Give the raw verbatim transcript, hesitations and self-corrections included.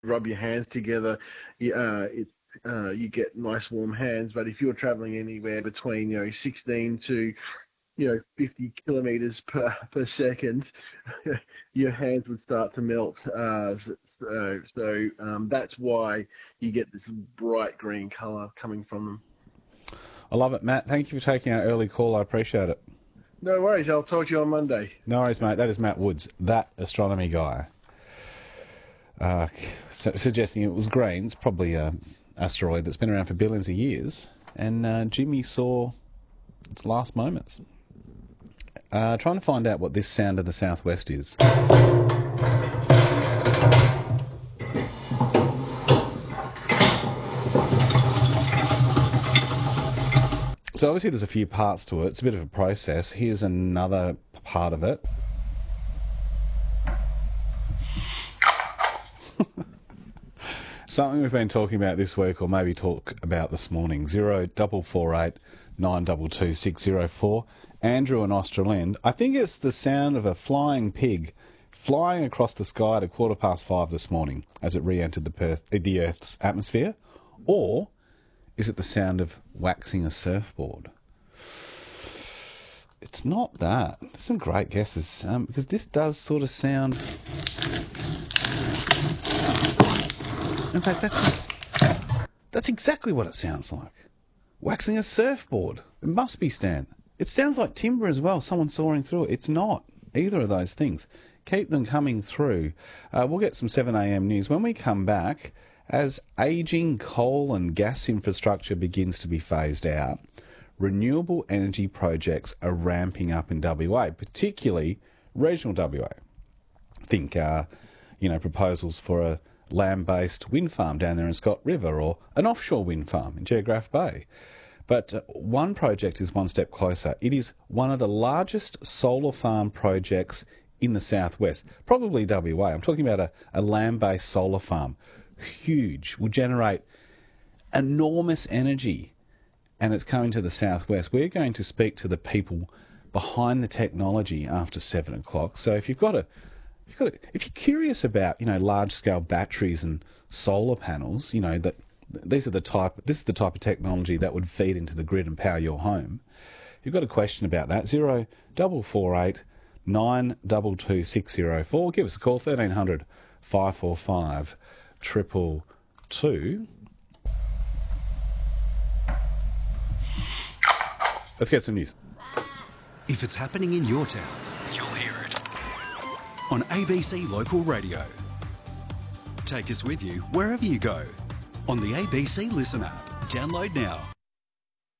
rub your hands together, you, uh, it, uh, you get nice warm hands. But if you're traveling anywhere between, you know, sixteen to, you know, fifty kilometers per, per second, your hands would start to melt. Uh, so so um, that's why you get this bright green color coming from them. I love it, Matt. Thank you for taking our early call. I appreciate it. No worries. I'll talk to you on Monday. No worries, mate. That is Matt Woods, that astronomy guy. Uh, su- suggesting it was green. It's probably an asteroid that's been around for billions of years. And uh, Jimmy saw its last moments. Uh, trying to find out what this sound of the southwest is. So obviously there's a few parts to it. It's a bit of a process. Here's another part of it. Something we've been talking about this week, or maybe talk about this morning. Zero double four eight nine double two six zero four. Andrew in Australand. I think it's the sound of a flying pig flying across the sky at a quarter past five this morning as it re-entered the, Perth, the Earth's atmosphere. Or is it the sound of waxing a surfboard? It's not that. There's some great guesses, um, because this does sort of sound... In fact, that's that's exactly what it sounds like. Waxing a surfboard. It must be, Stan. It sounds like timber as well, someone sawing through it. It's not either of those things. Keep them coming through. Uh, we'll get some seven a m news. When we come back, as ageing coal and gas infrastructure begins to be phased out, renewable energy projects are ramping up in W A, particularly regional W A. Think, uh, you know, proposals for a land-based wind farm down there in Scott River, or an offshore wind farm in Geograph Bay. But uh, one project is one step closer. It is one of the largest solar farm projects in the southwest, probably W A. I'm talking about a, a land-based solar farm. Huge, will generate enormous energy, and it's coming to the southwest. We're going to speak to the people behind the technology after seven o'clock. So if you've got a If you've got a, if you're curious about, you know, large-scale batteries and solar panels, you know, that these are the type, this is the type of technology that would feed into the grid and power your home. If you've got a question about that, zero double four eight nine double two six zero four. Give us a call, thirteen hundred five four five triple two. Let's get some news. If it's happening in your town, you'll hear it on A B C Local Radio. Take us with you wherever you go on the A B C Listen app. Download now.